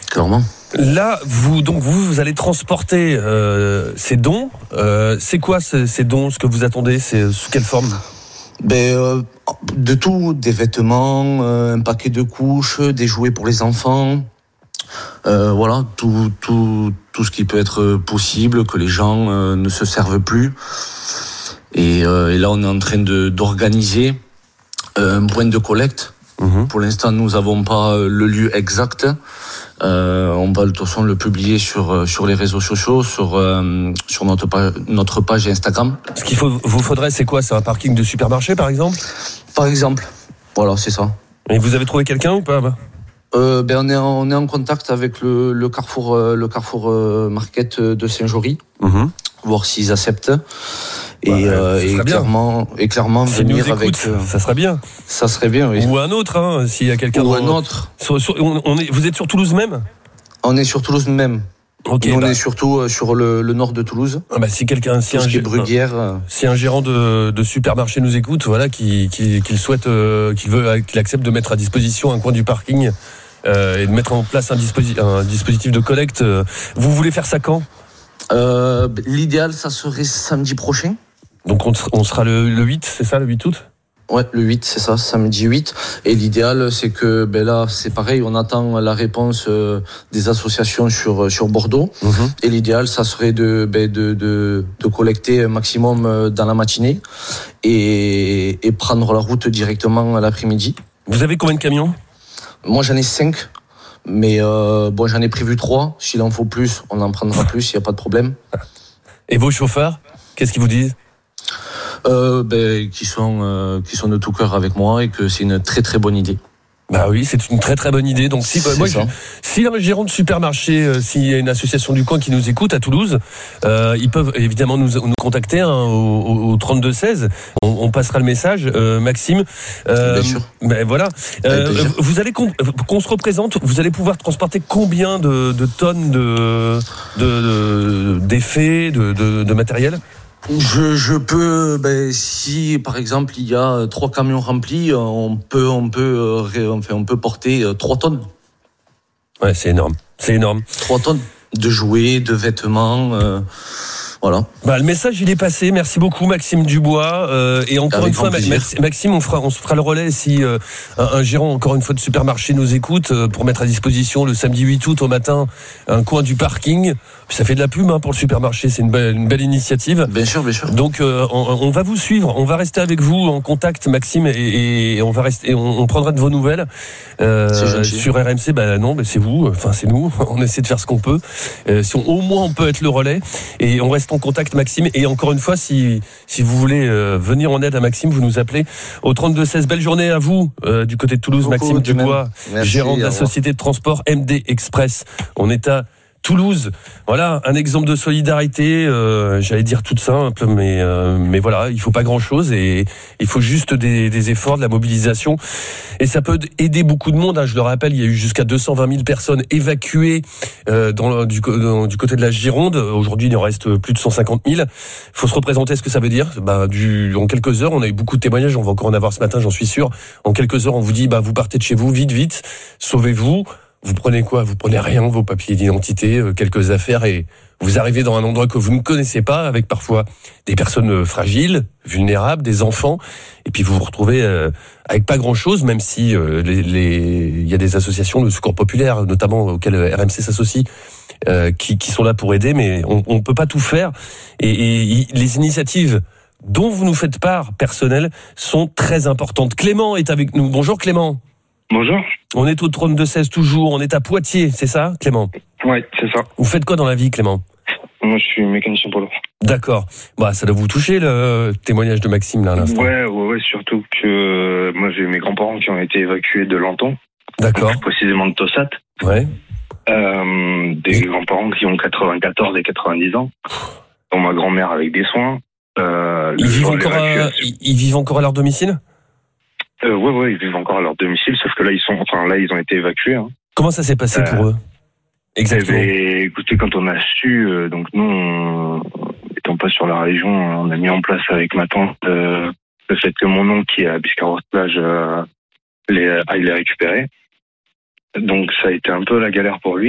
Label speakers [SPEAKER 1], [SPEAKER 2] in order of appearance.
[SPEAKER 1] Clairement.
[SPEAKER 2] Là, vous allez transporter ces dons. C'est quoi ces dons, ce que vous attendez? C'est sous quelle forme?
[SPEAKER 1] De tout, des vêtements, un paquet de couches, des jouets pour les enfants. Voilà, tout ce qui peut être possible, que les gens ne se servent plus. Et là, on est en train d'organiser un point de collecte. Pour l'instant, nous n'avons pas le lieu exact. On va de toute façon le publier sur les réseaux sociaux, sur notre page Instagram.
[SPEAKER 2] Ce qu'il vous faudrait, c'est quoi? C'est un parking de supermarché, par exemple?
[SPEAKER 1] Par exemple, voilà, c'est ça.
[SPEAKER 2] Et vous avez trouvé quelqu'un ou pas?
[SPEAKER 1] On est en contact avec le Carrefour Market de Saint-Jory, voir s'ils acceptent. Et clairement venir avec.
[SPEAKER 2] Ça serait bien.
[SPEAKER 1] Ça serait bien, oui.
[SPEAKER 2] Ou un autre, s'il y a quelqu'un.
[SPEAKER 1] Ou un autre.
[SPEAKER 2] Vous êtes sur Toulouse même?
[SPEAKER 1] On est sur Toulouse même.
[SPEAKER 2] Okay,
[SPEAKER 1] on est surtout sur le nord de Toulouse.
[SPEAKER 2] Si un gérant de supermarché nous écoute, voilà, qu'il accepte de mettre à disposition un coin du parking et de mettre en place un dispositif de collecte. Vous voulez faire ça quand?
[SPEAKER 1] L'idéal, ça serait samedi prochain.
[SPEAKER 2] Donc on sera le 8, c'est ça, le 8 août?
[SPEAKER 1] Ouais, le 8, c'est ça, samedi 8. Et l'idéal, c'est que là, c'est pareil, on attend la réponse des associations sur Bordeaux. Et l'idéal, ça serait de collecter un maximum dans la matinée et prendre la route directement à l'après-midi.
[SPEAKER 2] Vous avez combien de camions?
[SPEAKER 1] Moi, j'en ai 5. Mais j'en ai prévu 3. S'il en faut plus, on en prendra plus, il n'y a pas de problème.
[SPEAKER 2] Et vos chauffeurs, qu'est-ce qu'ils vous disent?
[SPEAKER 1] Qui sont de tout cœur avec moi et que c'est une très très bonne idée.
[SPEAKER 2] Bah oui, c'est une très très bonne idée. Donc si un gérant de supermarché, s'il y a une association du coin qui nous écoute à Toulouse, ils peuvent évidemment nous contacter au 3216. On passera le message, Maxime.
[SPEAKER 1] Bien sûr.
[SPEAKER 2] Voilà. Vous allez qu'on se représente. Vous allez pouvoir transporter combien de tonnes d'effets, de matériel?
[SPEAKER 1] Je peux, si par exemple il y a 3 camions remplis, on peut porter 3 tonnes.
[SPEAKER 2] Ouais, c'est énorme.
[SPEAKER 1] 3 tonnes de jouets, de vêtements, voilà.
[SPEAKER 2] Le message il est passé. Merci beaucoup Maxime Dubois. Et encore une fois, Maxime, on se fera le relais si un gérant encore une fois de supermarché nous écoute pour mettre à disposition le samedi 8 août au matin un coin du parking. Ça fait de la pub pour le supermarché, c'est une belle initiative.
[SPEAKER 1] Bien sûr.
[SPEAKER 2] Donc on va vous suivre, on va rester avec vous en contact, Maxime, et on va rester, on prendra de vos nouvelles sur RMC. Non, c'est vous, enfin c'est nous. On essaie de faire ce qu'on peut. Au moins on peut être le relais et on reste en contact, Maxime. Et encore une fois, si vous voulez venir en aide à Maxime, vous nous appelez au 3216. Belle journée à vous du côté de Toulouse, Maxime Dubois, gérant de la société de transport MD Express. On est à Toulouse, voilà un exemple de solidarité, j'allais dire toute simple, mais voilà, il faut pas grand-chose et il faut juste des efforts, de la mobilisation, et ça peut aider beaucoup de monde. Je le rappelle, il y a eu jusqu'à 220 000 personnes évacuées du côté de la Gironde. Aujourd'hui, il en reste plus de 150 000. Il faut se représenter ce que ça veut dire. En quelques heures, on a eu beaucoup de témoignages, on va encore en avoir ce matin, j'en suis sûr. En quelques heures, on vous dit, vous partez de chez vous, vite, sauvez-vous. Vous prenez quoi? Vous prenez rien, vos papiers d'identité, quelques affaires, et vous arrivez dans un endroit que vous ne connaissez pas, avec parfois des personnes fragiles, vulnérables, des enfants, et puis vous vous retrouvez avec pas grand-chose, même si il y a des associations de secours populaire, notamment auxquelles RMC s'associe, qui sont là pour aider, mais on peut pas tout faire, et les initiatives dont vous nous faites part, personnelles, sont très importantes. Clément est avec nous. Bonjour Clément.
[SPEAKER 3] Bonjour.
[SPEAKER 2] On est au 3216 toujours, on est à Poitiers, c'est ça Clément? Oui,
[SPEAKER 3] c'est ça.
[SPEAKER 2] Vous faites quoi dans la vie Clément?
[SPEAKER 3] Moi je suis mécanicien polo.
[SPEAKER 2] D'accord. Ça doit vous toucher le témoignage de Maxime là à l'instant.
[SPEAKER 3] Ouais, surtout que moi j'ai mes grands-parents qui ont été évacués de Lanton.
[SPEAKER 2] D'accord.
[SPEAKER 3] Donc, précisément de Tossat.
[SPEAKER 2] Ouais.
[SPEAKER 3] Des grands-parents qui ont 94 et 90 ans. Dont ma grand-mère avec des soins.
[SPEAKER 2] Ils vivent encore à leur domicile?
[SPEAKER 3] Ouais, ils vivent encore à leur domicile, sauf que là ils ont été évacués.
[SPEAKER 2] Comment ça s'est passé pour eux? Exactement.
[SPEAKER 3] Écoutez, quand on a su, donc nous, étant pas sur la région, on a mis en place avec ma tante le fait que mon oncle qui est à Biscarrosse-Plage aille les récupérer. Donc ça a été un peu la galère pour lui.